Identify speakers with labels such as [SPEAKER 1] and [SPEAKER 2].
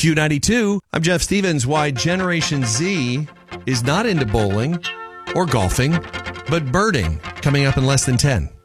[SPEAKER 1] Q92, I'm Jeff Stevens. Why Generation Z is not into bowling or golfing, but birding, coming up in less than 10.